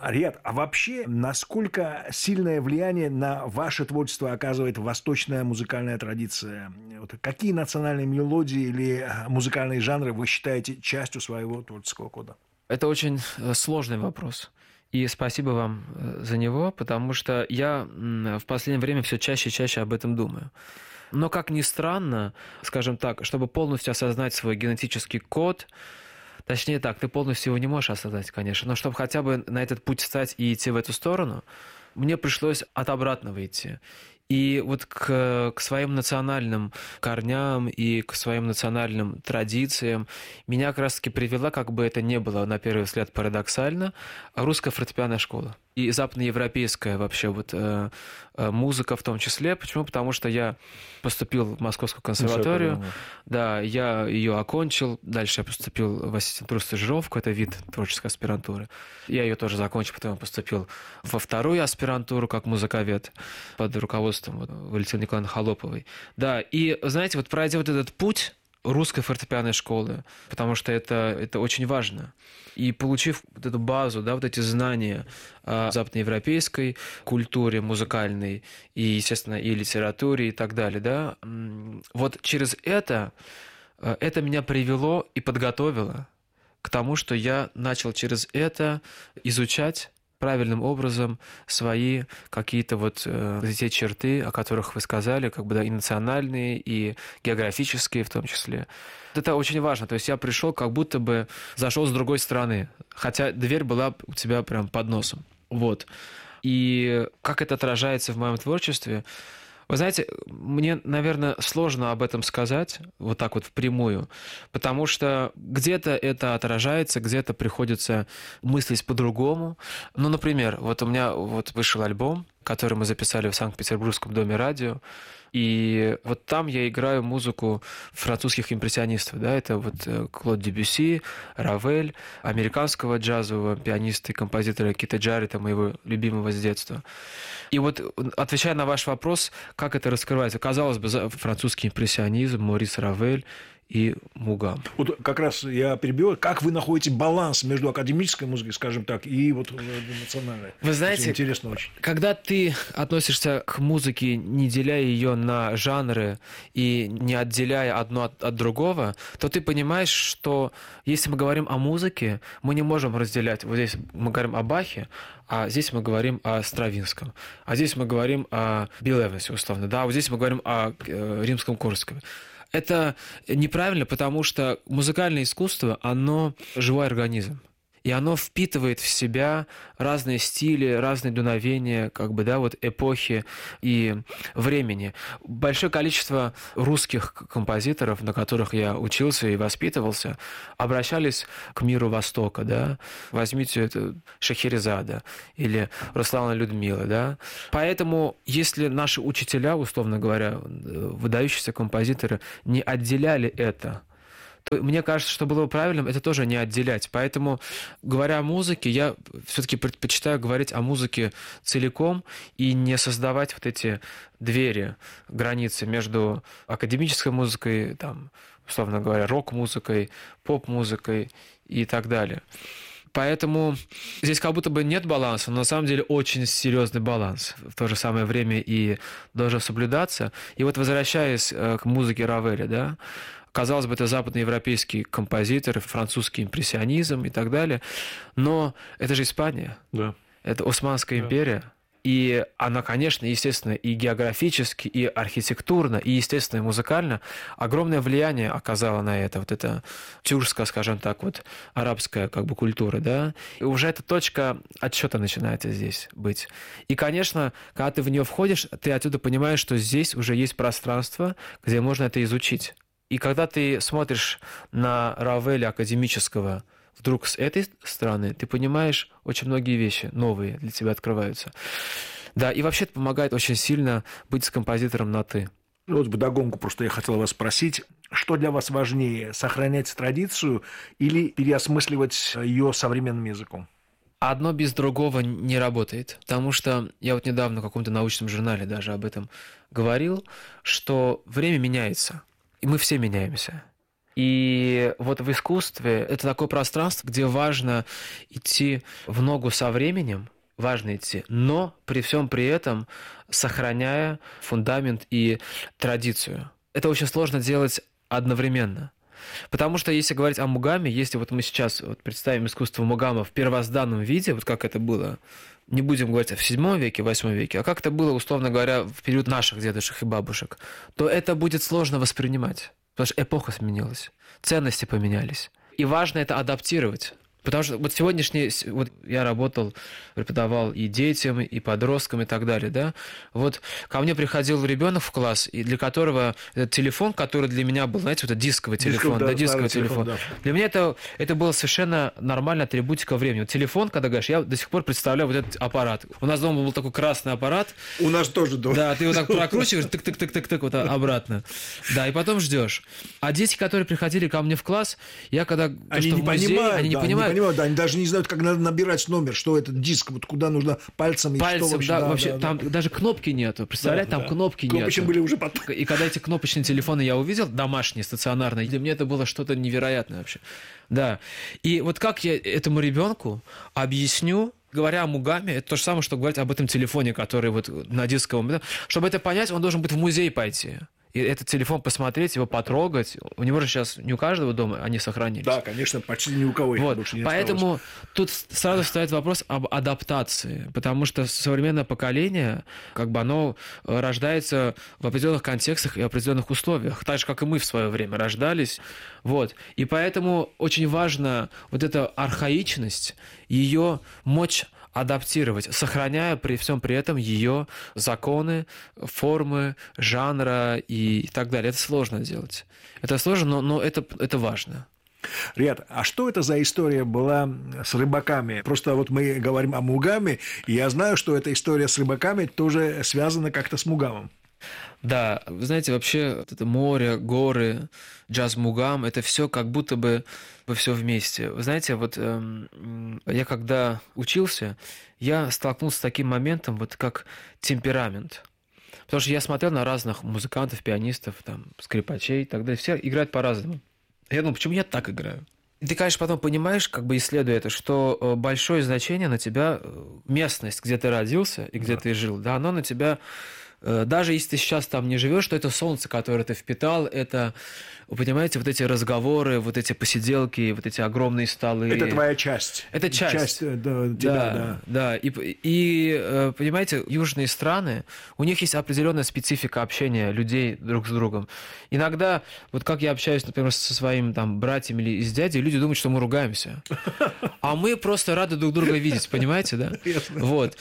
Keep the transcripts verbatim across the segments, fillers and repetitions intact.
Рияд, а вообще, насколько сильное влияние на ваше творчество оказывает восточная музыкальная традиция? Вот какие национальные мелодии или музыкальные жанры вы считаете частью своего творческого кода? Это очень сложный вопрос. И спасибо вам за него, потому что я в последнее время все чаще и чаще об этом думаю. Но, как ни странно, скажем так, чтобы полностью осознать свой генетический код, точнее так, ты полностью его не можешь осознать, конечно, но чтобы хотя бы на этот путь встать и идти в эту сторону, мне пришлось от обратного идти. И вот к, к своим национальным корням и к своим национальным традициям меня как раз-таки привела, как бы это ни было на первый взгляд парадоксально, русская фортепианная школа. И западноевропейская вообще вот, э, э, музыка в том числе. Почему? Потому что я поступил в Московскую консерваторию, да, я ее окончил, дальше я поступил в ассистентуру стажировку, это вид творческой аспирантуры. Я ее тоже закончил, потом поступил во вторую аспирантуру как музыковед под руководством вот, Валентины Николаевны Холоповой. Да, и, знаете, вот пройдя вот этот путь русской фортепианной школы, потому что это, это очень важно. И получив вот эту базу, да, вот эти знания о западноевропейской культуре музыкальной и, естественно, и литературе и так далее, да, вот через это, это меня привело и подготовило к тому, что я начал через это изучать правильным образом свои какие-то вот э, те черты, о которых вы сказали, как бы, да, и национальные, и географические в том числе. Это очень важно. То есть я пришел, как будто бы зашел с другой стороны, хотя дверь была у тебя прям под носом. Вот. И как это отражается в моем творчестве? Вы знаете, мне, наверное, сложно об этом сказать вот так вот впрямую, потому что где-то это отражается, где-то приходится мыслить по-другому. Ну, например, вот у меня вот вышел альбом, который мы записали в Санкт-Петербургском доме радио, и вот там я играю музыку французских импрессионистов, да, это вот Клод Дебюсси, Равель, американского джазового пианиста и композитора Кита Джарета, моего любимого с детства. И вот, отвечая на ваш вопрос, как это раскрывается, казалось бы, французский импрессионизм, Морис Равель и Мугам. Вот как раз я перебил. Как вы находите баланс между академической музыкой, скажем так, и вот национальной? Вы знаете, интересно очень. Когда ты относишься к музыке, не деляя ее на жанры и не отделяя одно от, от другого, то ты понимаешь, что если мы говорим о музыке, мы не можем разделять. Вот здесь мы говорим о Бахе, а здесь мы говорим о Стравинском, а здесь мы говорим о Билл Эвансе, условно, да, а вот здесь мы говорим о э, Римском-Корсакове. Это неправильно, потому что музыкальное искусство, оно живой организм. И оно впитывает в себя разные стили, разные дуновения, как бы, да, вот эпохи и времени. Большое количество русских композиторов, на которых я учился и воспитывался, обращались к миру Востока, да. Возьмите это Шахерезада или Руслана Людмила, да. Поэтому, если наши учителя, условно говоря, выдающиеся композиторы, не отделяли это, то мне кажется, что было бы правильным это тоже не отделять. Поэтому, говоря о музыке, я все-таки предпочитаю говорить о музыке целиком и не создавать вот эти двери, границы между академической музыкой, там, условно говоря, рок-музыкой, поп-музыкой и так далее. Поэтому здесь как будто бы нет баланса, но на самом деле очень серьезный баланс в то же самое время и должен соблюдаться. И вот возвращаясь к музыке Равеля, да, казалось бы, это западноевропейский композитор, французский импрессионизм и так далее, но это же Испания, да. Это Османская да. империя, и она, конечно, естественно, и географически, и архитектурно, и, естественно, и музыкально огромное влияние оказала на это, вот эта тюркская, скажем так, вот арабская как бы культура, да, и уже эта точка отсчета начинает здесь быть. И, конечно, когда ты в нее входишь, ты отсюда понимаешь, что здесь уже есть пространство, где можно это изучить. И когда ты смотришь на Равеля академического вдруг с этой стороны, ты понимаешь, очень многие вещи новые для тебя открываются. Да, и вообще это помогает очень сильно быть с композитором на «ты». Ну, вот вдогонку просто я хотел вас спросить, что для вас важнее, сохранять традицию или переосмысливать ее современным языком? Одно без другого не работает, потому что я вот недавно в каком-то научном журнале даже об этом говорил, что время меняется. И мы все меняемся. И вот в искусстве это такое пространство, где важно идти в ногу со временем, важно идти, но при всем при этом сохраняя фундамент и традицию. Это очень сложно делать одновременно. Потому что если говорить о Мугаме, если вот мы сейчас вот представим искусство Мугама в первозданном виде, вот как это было, не будем говорить в седьмом веке, восьмом веке, а как это было, условно говоря, в период наших дедушек и бабушек, то это будет сложно воспринимать, потому что эпоха сменилась, ценности поменялись. И важно это адаптировать. Потому что вот сегодняшний, вот я работал, преподавал и детям, и подросткам, и так далее, да. Вот ко мне приходил ребенок в класс, и для которого этот телефон, который для меня был, знаете, вот этот дисковый телефон, Дисков, да, да, дисковый телефон, телефон да. Для меня это, это было совершенно нормальная атрибутика времени. Вот телефон, когда говоришь, я до сих пор представляю вот этот аппарат. У нас дома был такой красный аппарат. У нас тоже дома. Да, ты его так прокручиваешь, тык-тык-тык-тык, вот обратно. Да, и потом ждешь. А дети, которые приходили ко мне в класс, я когда... Они не понимают, они не понимают. Понимаю, да, они даже не знают, как надо набирать номер, что этот диск, вот куда нужно пальцем и пальцем, что вообще. Да, да, вообще да, там да. даже кнопки нету, представляете, да, там да. кнопки нету. Кнопочные были уже потом. И когда эти кнопочные телефоны я увидел, домашние, стационарные, для меня это было что-то невероятное вообще. Да. И вот как я этому ребенку объясню, говоря о Мугаме, это то же самое, что говорить об этом телефоне, который вот на дисковом. Да? Чтобы это понять, он должен быть в музей пойти. И этот телефон посмотреть, его потрогать. У него же сейчас не у каждого дома они сохранились. Да, конечно, почти ни у кого их вот. больше не Поэтому осталось. тут сразу встает вопрос об адаптации. Потому что современное поколение, как бы оно рождается в определенных контекстах и определенных условиях. Так же, как и мы в свое время рождались. Вот. И поэтому очень важно вот эта архаичность, ее мочь адаптировать, сохраняя при всем при этом ее законы, формы, жанра и так далее. Это сложно делать. Это сложно, но, но это, это важно. Рияд, а что это за история была с рыбаками? Просто вот мы говорим о Мугаме, и я знаю, что эта история с рыбаками тоже связана как-то с Мугамом. Да, вы знаете, вообще вот это море, горы, джаз Мугам, это все как будто бы, бы все вместе. Вы знаете, вот э, я когда учился, я столкнулся с таким моментом, вот как темперамент. Потому что я смотрел на разных музыкантов, пианистов, там, скрипачей и так далее. Все играют по-разному. Я думал, почему я так играю? И ты, конечно, потом понимаешь, как бы исследуя это, что большое значение на тебя, местность, где ты родился и где да. ты жил, да, оно на тебя... Даже если ты сейчас там не живешь, то это солнце, которое ты впитал, это, вы понимаете, вот эти разговоры, вот эти посиделки, вот эти огромные столы. Это твоя часть. Это часть. Часть да, тебя, да, да. да. И, и, понимаете, южные страны, у них есть определенная специфика общения людей друг с другом. Иногда, вот как я общаюсь, например, со своими там братьями или с дядей, люди думают, что мы ругаемся. А мы просто рады друг друга видеть, понимаете, да? Вот.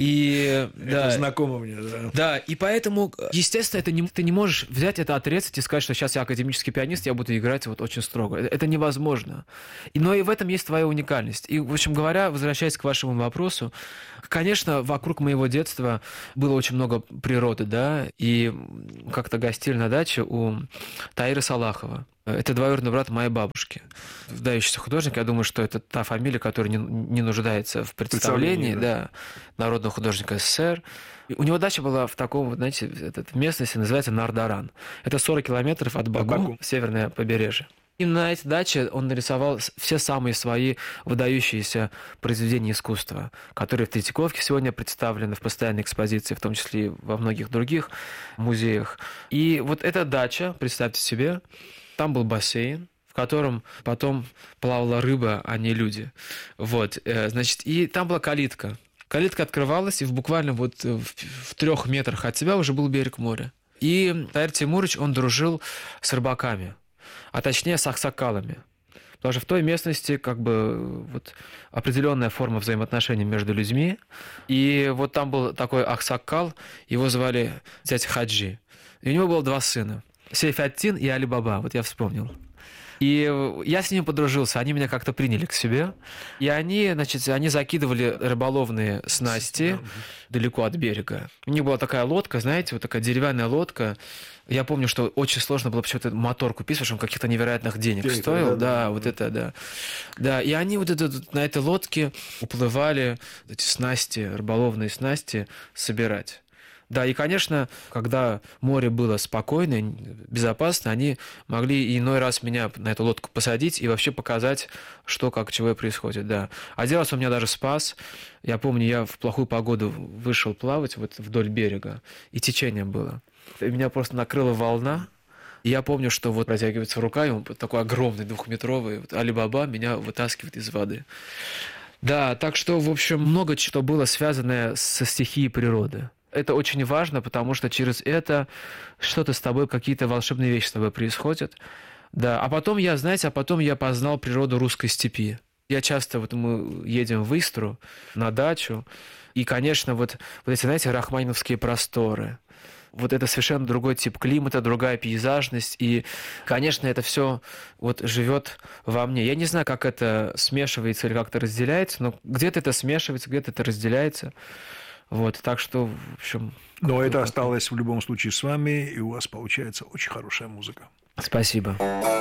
И, это знакомо мне, да. Да, и поэтому, естественно, это не, ты не можешь взять это, отрезать и сказать, что сейчас я академический пианист, я буду играть вот очень строго. Это невозможно. И, но и в этом есть твоя уникальность. И, в общем говоря, возвращаясь к вашему вопросу, конечно, вокруг моего детства было очень много природы, да, и как-то гостили на даче у Таира Салахова. Это двоюродный брат моей бабушки. Выдающийся художник. Я думаю, что это та фамилия, которая не, не нуждается в представлении, да, народного художника СССР. У него дача была в таком, знаете, в местности называется Нардаран. Это сорок километров от Баку, Баку. Северное побережье. И на этой даче он нарисовал все самые свои выдающиеся произведения искусства, которые в Третьяковке сегодня представлены в постоянной экспозиции, в том числе и во многих других музеях. И вот эта дача, представьте себе, там был бассейн, в котором потом плавала рыба, а не люди. Вот, значит, и там была калитка. Калитка открывалась, и в буквально вот в, в трех метрах от тебя уже был берег моря. И Таир Тимурович, он дружил с рыбаками, а точнее с аксакалами. Потому что в той местности как бы вот определенная форма взаимоотношений между людьми. И вот там был такой аксакал, его звали зять Хаджи. И у него было два сына. Сейф-ад-Дин и Али-Баба, вот я вспомнил. И я с ними подружился, они меня как-то приняли к себе. И они, значит, они закидывали рыболовные снасти далеко от берега. У них была такая лодка, знаете, вот такая деревянная лодка. Я помню, что очень сложно было почему-то мотор купить, потому что он каких-то невероятных денег Денег, стоил. Да, да, да, вот это, да. Да, и они вот это, на этой лодке уплывали, эти снасти, рыболовные снасти собирать. Да, и, конечно, когда море было спокойно, безопасно, они могли иной раз меня на эту лодку посадить и вообще показать, что, как, чего происходит, да. Один раз он меня даже спас. Я помню, я в плохую погоду вышел плавать вот вдоль берега, и течение было. И меня просто накрыла волна. И я помню, что вот протягивается рука, и он такой огромный, двухметровый, вот Али-Баба меня вытаскивает из воды. Да, так что, в общем, много чего было связанное со стихией природы. Это очень важно, потому что через это что-то с тобой, какие-то волшебные вещи с тобой происходят. Да, а потом я, знаете, а потом я познал природу русской степи. Я часто, вот мы едем в Истру на дачу, и, конечно, вот, вот эти, знаете, рахманиновские просторы. Вот это совершенно другой тип климата, другая пейзажность. И, конечно, это все вот живет во мне. Я не знаю, как это смешивается или как-то разделяется, но где-то это смешивается, где-то это разделяется. Вот, так что, в общем... Но это осталось в любом случае с вами, и у вас получается очень хорошая музыка. Спасибо.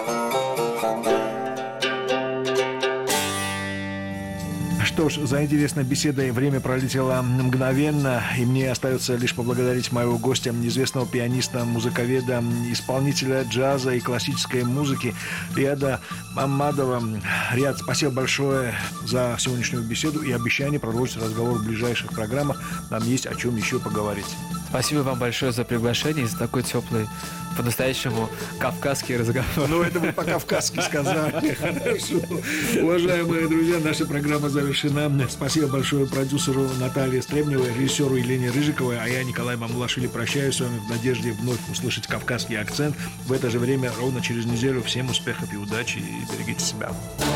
Что ж, за интересной беседой время пролетело мгновенно, и мне остается лишь поблагодарить моего гостя, известного пианиста, музыковеда, исполнителя джаза и классической музыки Риада Маммадова. Риад, спасибо большое за сегодняшнюю беседу и обещание продолжить разговор в ближайших программах. Нам есть о чем еще поговорить. Спасибо вам большое за приглашение и за такой теплый, по-настоящему кавказский разговор. Ну, это вы по-кавказски сказали. Хорошо. Уважаемые друзья, наша программа завершена. Спасибо большое продюсеру Наталье Стребневой, режиссеру Елене Рыжиковой, а я, Николай Мамулашвили, прощаюсь с вами в надежде вновь услышать кавказский акцент. В это же время, ровно через неделю. Всем успехов и удачи, и берегите себя.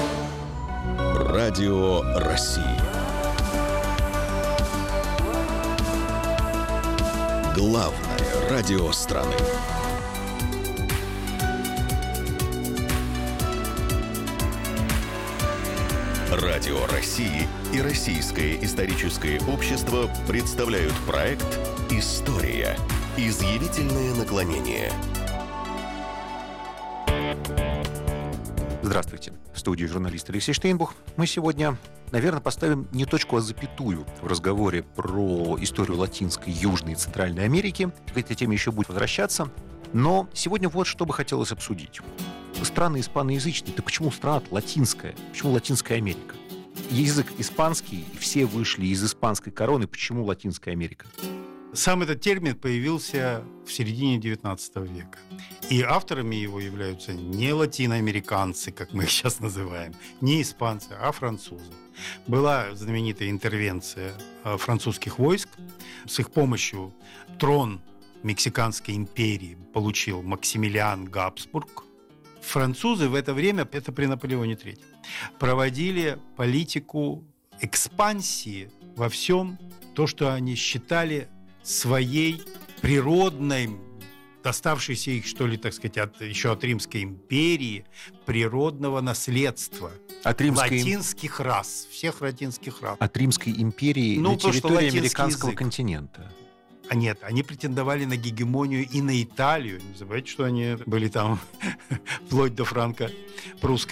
Радио России. Главное радио страны. Радио России и Российское историческое общество представляют проект «История. Изъявительное наклонение». Здравствуйте. В студии журналист Алексей Штейнбух. Мы сегодня, наверное, поставим не точку, а запятую в разговоре про историю Латинской, Южной и Центральной Америки. К этой теме еще будет возвращаться. Но сегодня вот что бы хотелось обсудить. Страны испаноязычные. Да почему страна латинская? Почему Латинская Америка? Язык испанский, и все вышли из испанской короны. Почему Латинская Америка? Сам этот термин появился в середине девятнадцатого века. И авторами его являются не латиноамериканцы, как мы их сейчас называем, не испанцы, а французы. Была знаменитая интервенция французских войск. С их помощью трон Мексиканской империи получил Максимилиан Габсбург. Французы в это время, это при Наполеоне третьем, проводили политику экспансии во всем то, что они считали своей природной, доставшейся их, что ли, так сказать, от, еще от Римской империи, природного наследства. От римской... Латинских рас, всех латинских рас. От Римской империи ну, на то, территории американского язык. континента. А нет, они претендовали на гегемонию и на Италию. Не забывайте, что они были там вплоть до франко-прусской